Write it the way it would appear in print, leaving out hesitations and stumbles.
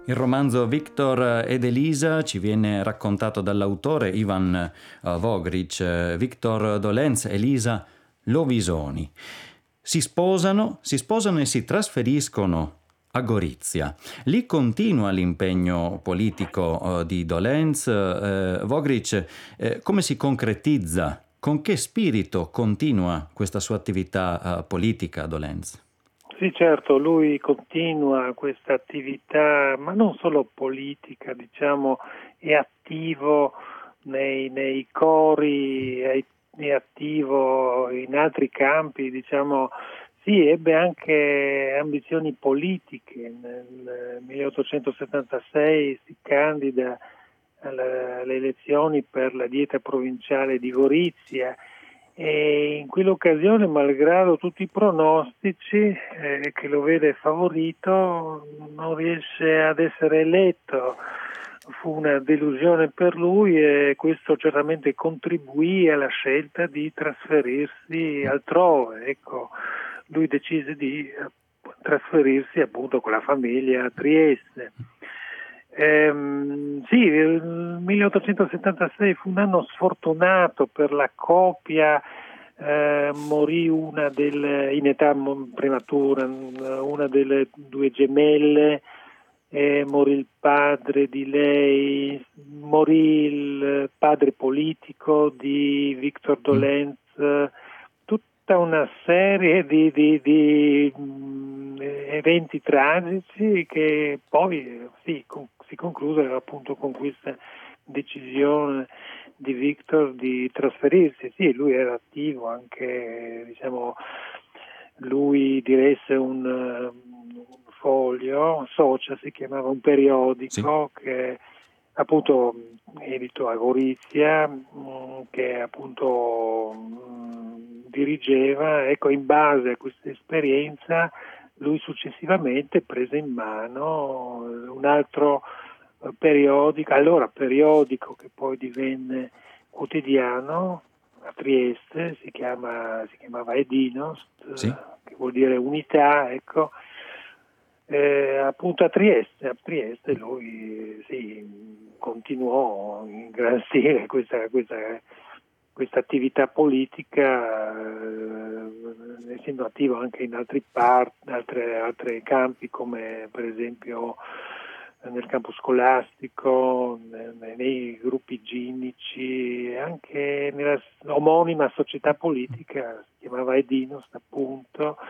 Il romanzo Victor ed Elisa ci viene raccontato dall'autore Ivan Vogric. Victor Dolenz, Elisa Lovisoni. Si sposano e si trasferiscono a Gorizia. Lì continua l'impegno politico di Dolenz. Vogric, come si concretizza? Con che spirito continua questa sua attività politica, Dolenz? Sì, certo, lui continua questa attività, ma non solo politica, diciamo, è attivo nei cori, è attivo in altri campi, diciamo, sì, ebbe anche ambizioni politiche. Nel 1876 si candida alle elezioni per la dieta provinciale di Gorizia. E in quell'occasione, malgrado tutti i pronostici che lo vede favorito, non riesce ad essere eletto. Fu una delusione per lui e questo certamente contribuì alla scelta di trasferirsi altrove. Ecco, lui decise di trasferirsi appunto con la famiglia a Trieste. Sì, il 1876 fu un anno sfortunato per la coppia, morì in età prematura, una delle due gemelle, morì il padre di lei, morì il padre politico di Victor Dolenz, tutta una serie di eventi tragici che poi si conclusero appunto con questa decisione di Victor di trasferirsi. Sì, lui era attivo anche, diciamo, lui diresse un foglio, Socia si chiamava, un periodico che appunto edito a Gorizia, che appunto dirigeva. Ecco, in base a questa esperienza lui successivamente prese in mano un altro periodico che poi divenne quotidiano a Trieste, si chiamava Edinost, che vuol dire unità, ecco. Appunto a Trieste lui continuò in gran stile questa attività politica, essendo attivo anche in altri campi, come per esempio nel campo scolastico, nei gruppi ginnici, anche nella omonima società politica, si chiamava Edinost appunto,